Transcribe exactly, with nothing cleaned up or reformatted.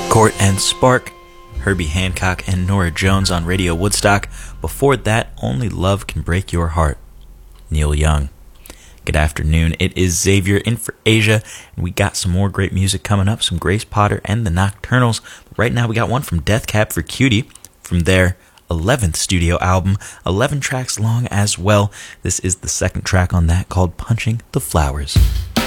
Court and Spark, Herbie Hancock and Norah Jones on Radio Woodstock. Before that, Only Love Can Break Your Heart, Neil Young. Good afternoon, it is Xavier in for Asia, and we got some more great music coming up, some Grace Potter and the Nocturnals. But right now we got one from Death Cab for Cutie, from their eleventh studio album, eleven tracks long as well. This is the second track on that, called Punching the Flowers.